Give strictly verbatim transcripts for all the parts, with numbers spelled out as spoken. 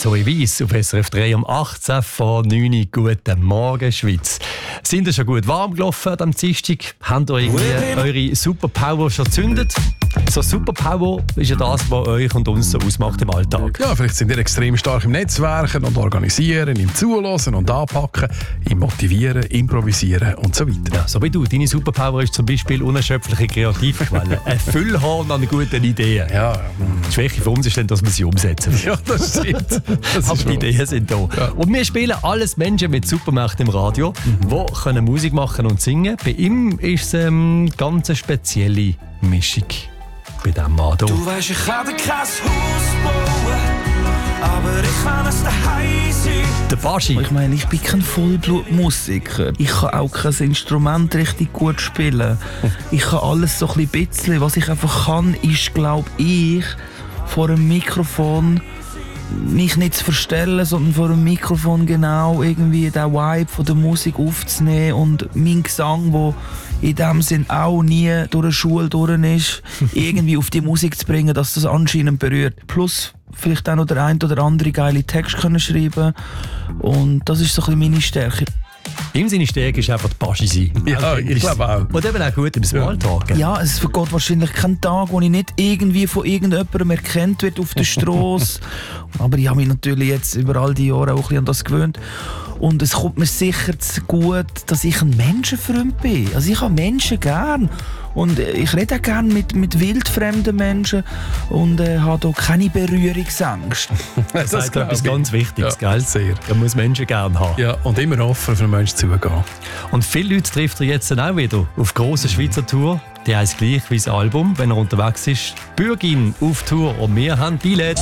Zoe Weiss auf S R F drei um achtzehn vor neun Uhr. Guten Morgen, Schweiz. Sind ihr schon gut warm gelaufen am Dienstag? Habt ihr irgendwie eure Superpower schon gezündet? So Superpower ist ja das, was euch und uns so ausmacht im Alltag. Ja, vielleicht sind ihr extrem stark im Netzwerken und Organisieren, im Zuhören und Anpacken, im Motivieren, Improvisieren und so weiter. Ja, so wie du. Deine Superpower ist zum Beispiel unerschöpfliche Kreativquelle. Ein Füllhorn an guten Ideen. Ja. Die Schwäche für uns ist dann, dass wir sie umsetzen. Ja, das stimmt. Das Aber die Ideen sind da. Ja. Und wir spielen alles Menschen mit Supermächten im Radio, mhm. die können Musik machen und singen. Bei ihm ist es ähm, eine ganz spezielle Mischung. Bei diesem Mann hier. Du weißt, ich kann dir kein Haus bauen, aber ich kann es daheim sein. Der Baschi. Ich meine, ich bin kein Vollblutmusiker. Ich kann auch kein Instrument richtig gut spielen. Ich kann alles so ein bisschen. Was ich einfach kann, ist, glaube ich, vor einem Mikrofon mich nicht zu verstellen, sondern vor einem Mikrofon genau irgendwie den Vibe von der Musik aufzunehmen und mein Gesang, der in dem Sinn auch nie durch eine Schule durch ist, irgendwie auf die Musik zu bringen, dass das anscheinend berührt. Plus vielleicht auch noch der ein oder andere geile Text können schreiben und das ist so ein bisschen meine Stärke. Ihm seine Stärke ist einfach die Baschi sein. Ja, ich glaube auch. Und eben auch gut im Smalltalk. Ja, es vergeht wahrscheinlich keinen Tag, wo ich nicht irgendwie von irgendjemandem erkannt wird auf der Strasse. Aber ich habe mich natürlich jetzt über all die Jahre auch ein bisschen an das gewöhnt. Und es kommt mir sicher zu gut, dass ich ein Menschenfreund bin. Also ich habe Menschen gern. Und ich rede auch gerne mit, mit wildfremden Menschen und äh, habe hier keine Berührungsängste. Das, das ist etwas ganz Wichtiges, ja, gell? Sehr. Man muss Menschen gerne haben. Ja, und immer offen für einen Menschen zugehen. Und viele Leute trifft er jetzt dann auch wieder auf grosser Schweizer Tour. Die heisst gleich wie das Album, wenn er unterwegs ist. Bürgin auf Tour und wir haben Billett.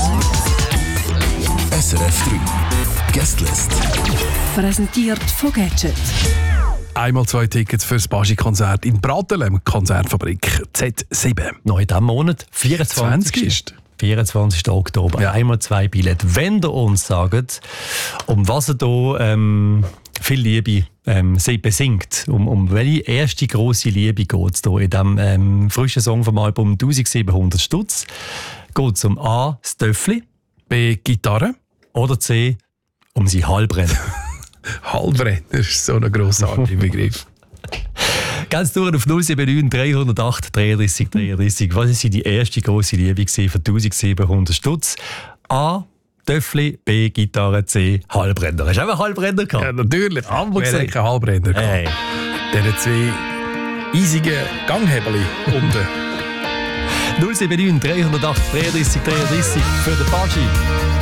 S R F drei Guestlist. Präsentiert von Gadget. Einmal zwei Tickets für das Baschi-Konzert in Bratelem, Konzertfabrik Z sieben. Noch in diesem Monat, vierundzwanzigsten ist. vierundzwanzigsten Oktober. Ja. Einmal zwei Billette. Wenn ihr uns sagt, um was er hier ähm, viel Liebe ähm, sie besingt, um, um welche erste grosse Liebe geht es hier in diesem ähm, frischen Song vom Album eintausendsiebenhundert Stutz, geht es um A, das Töffli, B, Gitarre oder C, um sie Halbrennen. Halbrennen, das ist so ein grossartiger Begriff. Ganz durch auf null sieben neun drei null acht dreiunddreißig dreiunddreißig. Was war die erste grosse Liebe für eintausendsiebenhundert Stutz? A, Töffli, B, Gitarre, C, Halbrenner. Hast du auch einen Halbrenner gehabt? Ja, natürlich. Aber wer hat keinen Halbrenner gehabt? Hey. Diese zwei eisigen Ganghebel unten. null sieben neun drei null acht dreiunddreißig dreiunddreißig für den Baschi.